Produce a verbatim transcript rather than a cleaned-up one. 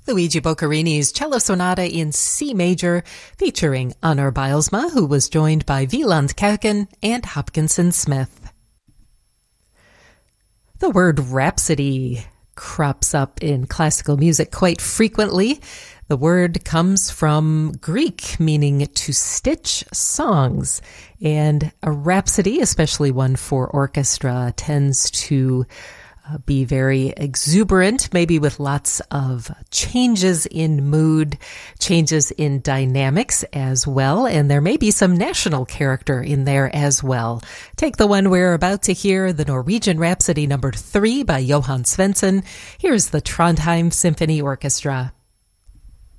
Luigi Boccherini's Cello Sonata in C major, featuring Anur Bylsma, who was joined by Wieland Keuken and Hopkinson Smith. The word rhapsody crops up in classical music quite frequently. The word comes from Greek, meaning to stitch songs. And a rhapsody, especially one for orchestra, tends to Uh, be very exuberant, maybe with lots of changes in mood, changes in dynamics as well, and there may be some national character in there as well. Take the one we're about to hear, the Norwegian Rhapsody number three by Johan Svensson. Here's the Trondheim Symphony Orchestra.